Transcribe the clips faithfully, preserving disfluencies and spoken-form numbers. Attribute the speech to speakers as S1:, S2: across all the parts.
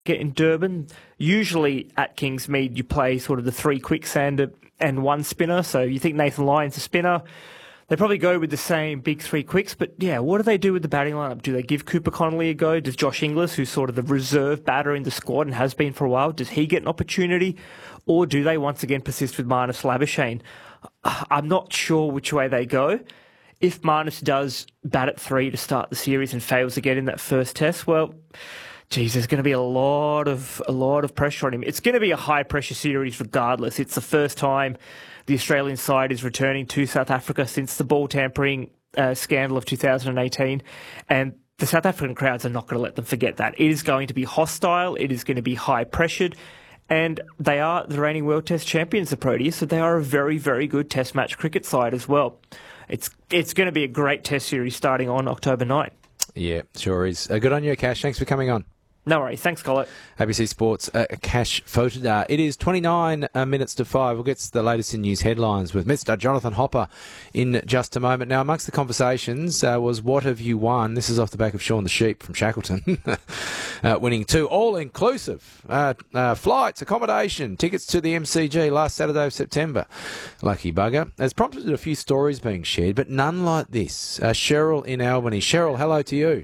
S1: get in Durban. Usually at Kingsmead, you play sort of the three quicksander and one spinner. So you think Nathan Lyon's a spinner. They probably go with the same big three quicks, but yeah, what do they do with the batting lineup? Do they give Cooper Connolly a go? Does Josh Inglis, who's sort of the reserve batter in the squad and has been for a while, does he get an opportunity? Or do they once again persist with Marnus Labuschagne? I'm not sure which way they go. If Marnus does bat at three to start the series and fails again in that first test, well, geez, there's going to be a lot of a lot of pressure on him. It's going to be a high-pressure series regardless. It's the first time the Australian side is returning to South Africa since the ball tampering uh, scandal of two thousand eighteen, and the South African crowds are not going to let them forget that. It is going to be hostile, it is going to be high-pressured, and they are the reigning World Test champions, the Proteas, so they are a very, very good Test match cricket side as well. It's it's going to be a great Test series starting on October ninth.
S2: Yeah, sure is. Uh, good on you, Cash. Thanks for coming on.
S1: No worries. Thanks, Collo.
S2: A B C Sports, uh, Cash Photodar. It is twenty-nine uh, minutes to five. We'll get to the latest in news headlines with Mister Jonathan Hopper in just a moment. Now, amongst the conversations uh, was What Have You Won? This is off the back of Sean the Sheep from Shackleton, uh, winning two all-inclusive uh, uh, flights, accommodation, tickets to the M C G last Saturday of September. Lucky bugger. It's prompted a few stories being shared, but none like this. Uh, Cheryl in Albany. Cheryl, hello to you.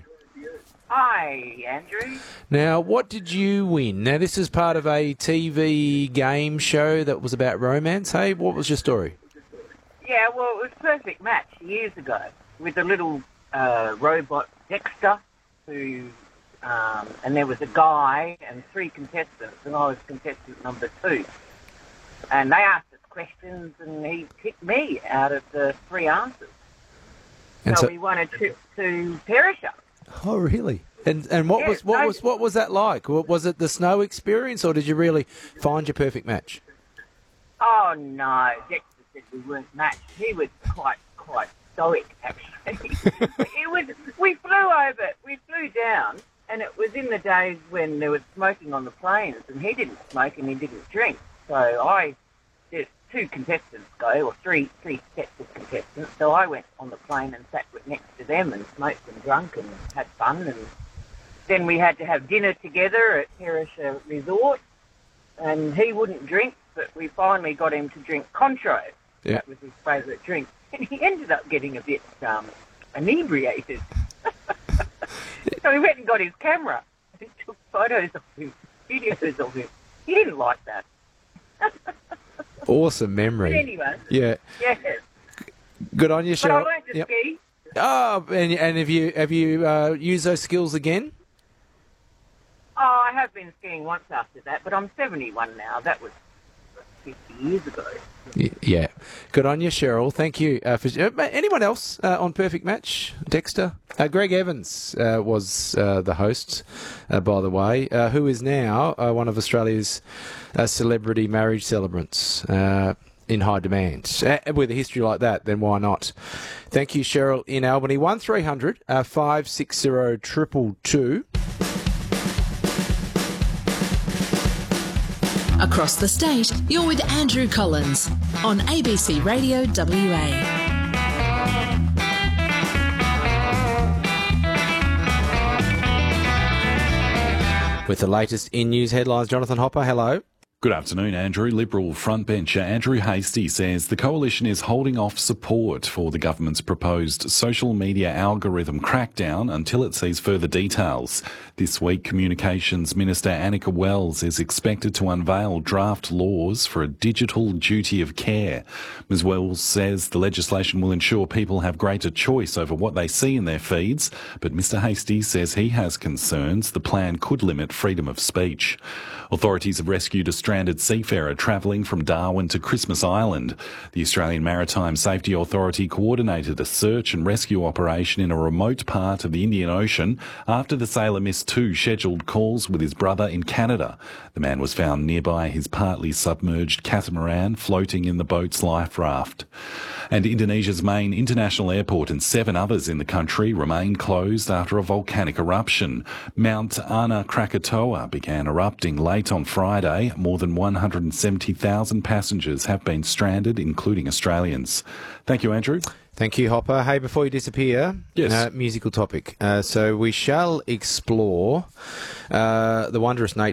S3: Hi, Andrew.
S2: Now, what did you win? Now, this is part of a T V game show that was about romance. Hey, what was your story?
S3: Yeah, well, it was Perfect Match years ago with the little uh, robot Dexter, who, um, and there was a guy and three contestants, and I was contestant number two. And they asked us questions, and he picked me out of the three answers.
S2: And
S3: so,
S2: so
S3: we won a trip to Perisher.
S2: Oh, really? And and what
S3: Yeah,
S2: was what
S3: no-
S2: was what was that like? Wa- Was it the snow experience, or did you really find your perfect match?
S3: Oh, no, Dexter said we weren't matched. He was quite, quite stoic, actually. it was, we flew over, we flew down, and it was in the days when there was smoking on the planes, and he didn't smoke and he didn't drink. So I, there's two contestants go, or three, three sets of contestants, so I went on the plane and sat with- next to them and smoked and drunk and had fun, and then we had to have dinner together at Perisher Resort, and he wouldn't drink, but we finally got him to drink Contro.
S2: Yeah.
S3: That was his favourite drink. And he ended up getting a bit um, inebriated. So we went and got his camera and took photos of him, videos of him. He didn't like that.
S2: Awesome
S3: But
S2: memory.
S3: anyway,
S2: Yeah,
S3: yeah.
S2: good on you,
S3: But I
S2: Cheryl.
S3: learned to
S2: Yep.
S3: ski.
S2: Oh, and and have you have you uh, used those skills again?
S3: Oh, I have been skiing once after that, but I'm seventy-one now. That was fifty years ago.
S2: Y- Yeah, good on you, Cheryl. Thank you. Uh, for, uh, anyone else uh, on Perfect Match? Dexter, uh, Greg Evans uh, was uh, the host, uh, by the way, uh, who is now uh, one of Australia's uh, celebrity marriage celebrants. Uh, in high demand. Uh, with a history like that, then why not? Thank you, Cheryl in Albany. one three hundred five six zero two two two.
S4: Across the state, you're with Andrew Collins on A B C Radio W A.
S2: With the latest in news headlines, Jonathan Hopper, hello.
S5: Good afternoon, Andrew. Liberal frontbencher Andrew Hastie says the coalition is holding off support for the government's proposed social media algorithm crackdown until it sees further details. This week, Communications Minister Annika Wells is expected to unveil draft laws for a digital duty of care. Miz Wells says the legislation will ensure people have greater choice over what they see in their feeds, but Mr Hastie says he has concerns the plan could limit freedom of speech. Authorities have rescued a stranded seafarer travelling from Darwin to Christmas Island. The Australian Maritime Safety Authority coordinated a search and rescue operation in a remote part of the Indian Ocean after the sailor missed two scheduled calls with his brother in Canada. The man was found nearby his partly submerged catamaran floating in the boat's life raft. And Indonesia's main international airport and seven others in the country remain closed after a volcanic eruption. Mount Anak Krakatoa began erupting late on Friday. More than one hundred seventy thousand passengers have been stranded, including Australians. Thank you, Andrew.
S2: Thank you, Hopper. Hey, before you disappear,
S5: Yes.
S2: uh, musical topic. Uh, so we shall explore uh, the wondrous nature